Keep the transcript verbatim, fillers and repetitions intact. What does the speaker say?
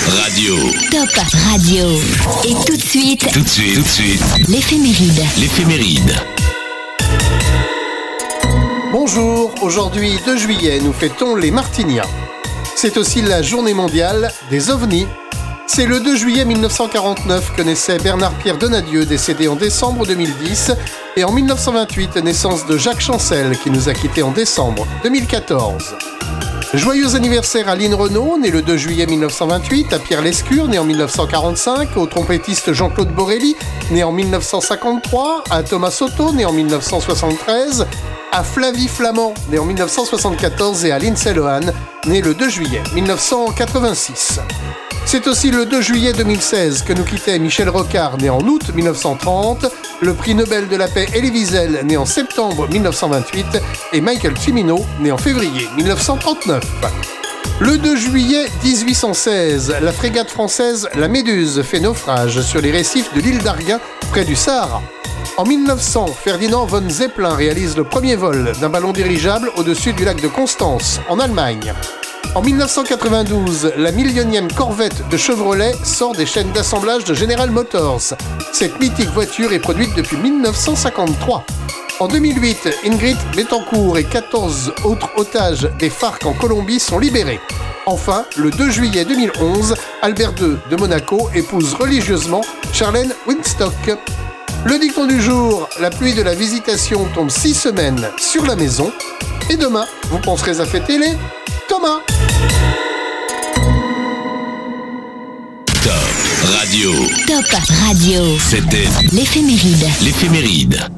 Radio. Top Radio. Et tout de suite. Tout de suite. Tout de suite. L'éphéméride. L'éphéméride. Bonjour, aujourd'hui deux juillet, nous fêtons les Martiniens. C'est aussi la journée mondiale des ovnis. C'est le deux juillet mille neuf cent quarante-neuf que naissait Bernard-Pierre Donadieu, décédé en décembre deux mille dix, et en mille neuf cent vingt-huit, naissance de Jacques Chancel, qui nous a quittés en décembre deux mille quatorze. Joyeux anniversaire à Lynn Renaud, né le deux juillet mille neuf cent vingt-huit, à Pierre Lescure, né en mille neuf cent quarante-cinq, au trompettiste Jean-Claude Borelli, né en mille neuf cent cinquante-trois, à Thomas Soto, né en mille neuf cent soixante-treize, à Flavie Flamand, né en mille neuf cent soixante-quatorze, et à Lindsay Lohan, né le deux juillet mille neuf cent quatre-vingt-six. C'est aussi le deux juillet deux mille seize que nous quittait Michel Rocard, né en août mille neuf cent trente, le prix Nobel de la paix Elie Wiesel, né en septembre mille neuf cent vingt-huit, et Michael Cimino, né en février mille neuf cent trente-neuf. Le deux juillet dix-huit cent seize, la frégate française La Méduse fait naufrage sur les récifs de l'île d'Arguin, près du Sahara. En mille neuf cents, Ferdinand von Zeppelin réalise le premier vol d'un ballon dirigeable au-dessus du lac de Constance, en Allemagne. En mille neuf cent quatre-vingt-douze, la millionième Corvette de Chevrolet sort des chaînes d'assemblage de General Motors. Cette mythique voiture est produite depuis mille neuf cent cinquante-trois. En deux mille huit, Ingrid Betancourt et quatorze autres otages des FARC en Colombie sont libérés. Enfin, le deux juillet deux mille onze, Albert deux de Monaco épouse religieusement Charlène Winstock. Le dicton du jour, la pluie de la visitation tombe six semaines sur la maison. Et demain, vous penserez à fêter les Thomas. Top Radio. Top Radio. C'était l'éphéméride. l'éphéméride.